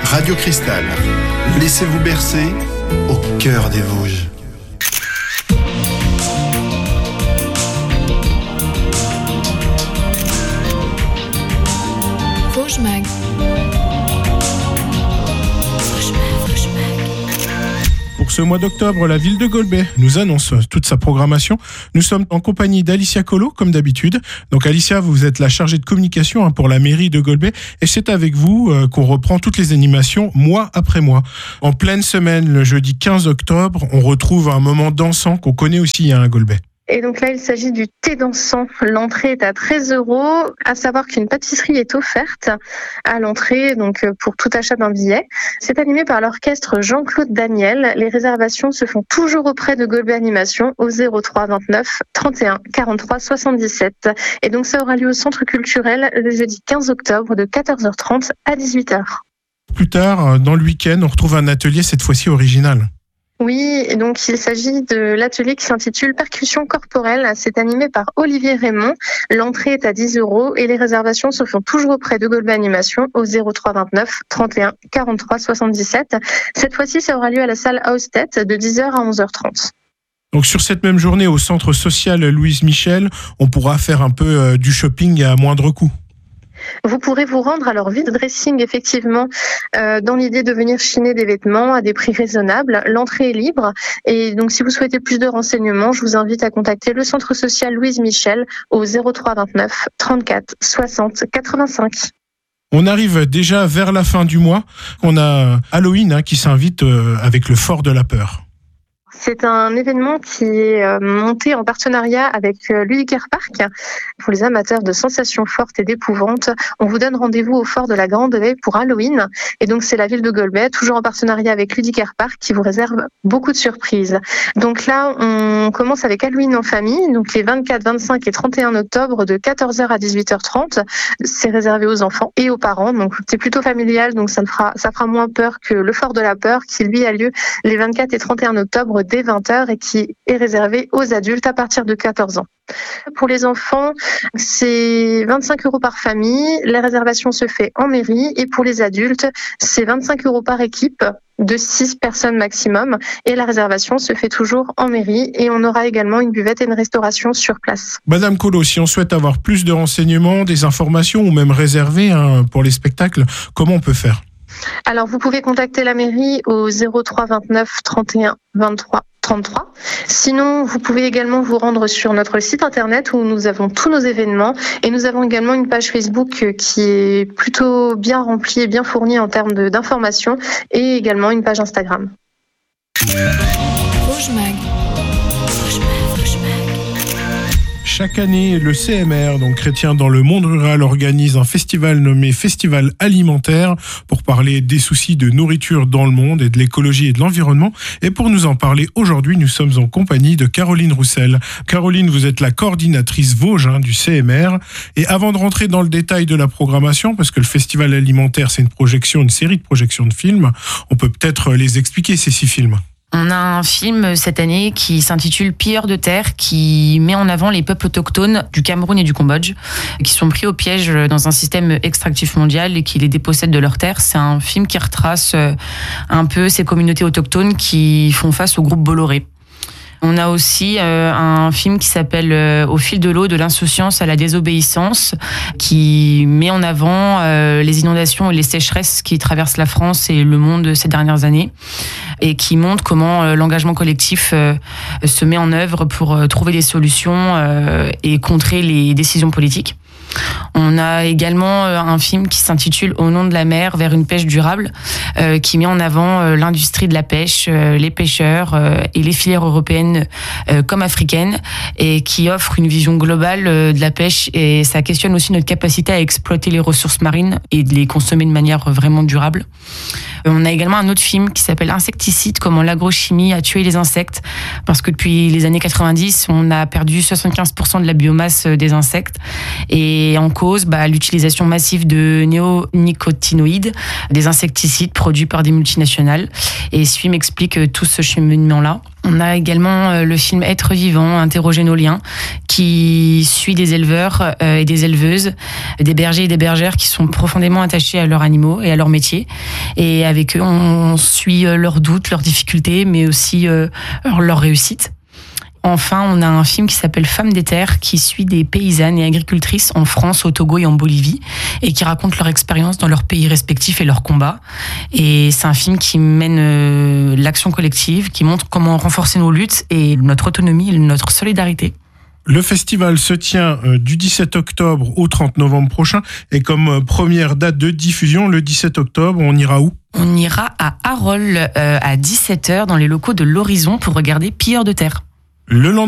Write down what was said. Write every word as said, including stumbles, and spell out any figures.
Radio Cristal. Laissez-vous bercer au cœur des Vosges. Vosges Mag. Pour ce mois d'octobre, la ville de Golbey nous annonce toute sa programmation. Nous sommes en compagnie d'Alicia Collot, comme d'habitude. Donc Alicia, vous êtes la chargée de communication hein, pour la mairie de Golbey. Et c'est avec vous euh, qu'on reprend toutes les animations mois après mois. En pleine semaine, le jeudi quinze octobre, on retrouve un moment dansant qu'on connaît aussi hein, à Golbey. Et donc là, il s'agit du thé dansant. L'entrée est à treize euros. À savoir qu'une pâtisserie est offerte à l'entrée, donc pour tout achat d'un billet. C'est animé par l'orchestre Jean-Claude Daniel. Les réservations se font toujours auprès de Golbey Animation au zéro trois vingt-neuf trente et un quarante-trois soixante-dix-sept. Et donc ça aura lieu au Centre culturel le jeudi quinze octobre de quatorze heures trente à dix-huit heures. Plus tard, dans le week-end, on retrouve un atelier cette fois-ci original. Oui, donc il s'agit de l'atelier qui s'intitule Percussion corporelle. C'est animé par Olivier Raymond. L'entrée est à dix euros et les réservations se font toujours auprès de Golbey Animation au zéro trois vingt-neuf trente et un quarante-trois soixante-dix-sept. Cette fois-ci, ça aura lieu à la salle Austet de dix heures à onze heures trente. Donc sur cette même journée, au centre social Louise Michel, on pourra faire un peu euh, du shopping à moindre coût. Vous pourrez vous rendre à leur vide dressing, effectivement, euh, dans l'idée de venir chiner des vêtements à des prix raisonnables. L'entrée est libre. Et donc, si vous souhaitez plus de renseignements, je vous invite à contacter le centre social Louise Michel au zéro trois vingt-neuf trente-quatre soixante quatre-vingt-cinq. On arrive déjà vers la fin du mois. On a Halloween hein, qui s'invite euh, avec le Fort de la Peur. C'est un événement qui est monté en partenariat avec l'Udiker Park. Pour les amateurs de sensations fortes et d'épouvante, on vous donne rendez-vous au Fort de la Grande Haie pour Halloween. Et donc, c'est la ville de Golbey, toujours en partenariat avec l'Udiker Park, qui vous réserve beaucoup de surprises. Donc là, on commence avec Halloween en famille, donc les vingt-quatre, vingt-cinq et trente et un octobre de quatorze heures à dix-huit heures trente. C'est réservé aux enfants et aux parents. Donc, c'est plutôt familial, donc ça, ne fera, ça fera moins peur que le Fort de la Peur, qui lui a lieu les vingt-quatre et trente et un octobre dès vingt heures et qui est réservé aux adultes à partir de quatorze ans. Pour les enfants, c'est vingt-cinq euros par famille. La réservation se fait en mairie et pour les adultes, c'est vingt-cinq euros par équipe de six personnes maximum et la réservation se fait toujours en mairie et on aura également une buvette et une restauration sur place. Madame Collot, si on souhaite avoir plus de renseignements, des informations ou même réserver hein, pour les spectacles, comment on peut faire ? Alors, vous pouvez contacter la mairie au zéro trois vingt-neuf trente et un vingt-trois trente-trois. Sinon, vous pouvez également vous rendre sur notre site internet où nous avons tous nos événements et nous avons également une page Facebook qui est plutôt bien remplie et bien fournie en termes de, d'informations et également une page Instagram. Vosges Mag. Chaque année, le C M R, donc Chrétiens dans le monde rural, organise un festival nommé Festival alimentaire pour parler des soucis de nourriture dans le monde et de l'écologie et de l'environnement. Et pour nous en parler aujourd'hui, nous sommes en compagnie de Caroline Roussel. Caroline, vous êtes la coordinatrice Vosges hein, du C M R. Et avant de rentrer dans le détail de la programmation, parce que le festival alimentaire, c'est une projection, une série de projections de films, on peut peut-être les expliquer, ces six films. On a un film cette année qui s'intitule Pilleurs de terre, qui met en avant les peuples autochtones du Cameroun et du Cambodge, qui sont pris au piège dans un système extractif mondial et qui les dépossède de leurs terres. C'est un film qui retrace un peu ces communautés autochtones qui font face au groupe Bolloré. On a aussi euh, un film qui s'appelle euh, Au fil de l'eau, de l'insouciance à la désobéissance, qui met en avant euh, les inondations et les sécheresses qui traversent la France et le monde ces dernières années, et qui montre comment euh, l'engagement collectif euh, se met en œuvre pour euh, trouver des solutions euh, et contrer les décisions politiques. On a également un film qui s'intitule Au nom de la mer, vers une pêche durable, euh, qui met en avant euh, l'industrie de la pêche, euh, les pêcheurs euh, et les filières européennes euh, comme africaines, et qui offre une vision globale euh, de la pêche, et ça questionne aussi notre capacité à exploiter les ressources marines et de les consommer de manière vraiment durable. On a également un autre film qui s'appelle Insecticide, comment l'agrochimie a tué les insectes, parce que depuis les années quatre-vingt-dix, on a perdu soixante-quinze pour cent de la biomasse des insectes, et en cause, bah, l'utilisation massive de néonicotinoïdes, des insecticides produits par des multinationales. Et ce film explique tout ce cheminement-là. On a également le film Être vivant, interroger nos liens, qui suit des éleveurs et des éleveuses, des bergers et des bergères qui sont profondément attachés à leurs animaux et à leur métier. Et avec eux, on suit leurs doutes, leurs difficultés, mais aussi leurs réussites. Enfin, on a un film qui s'appelle Femmes des terres, qui suit des paysannes et agricultrices en France, au Togo et en Bolivie, et qui racontent leur expérience dans leurs pays respectifs et leurs combats. Et c'est un film qui mène l'action collective, qui montre comment renforcer nos luttes et notre autonomie et notre solidarité. Le festival se tient du dix-sept octobre au trente novembre prochain, et comme première date de diffusion, le dix-sept octobre, on ira où ? On ira à Arolles euh, à dix-sept heures dans les locaux de l'Horizon pour regarder Pilleurs de terre. Le lendemain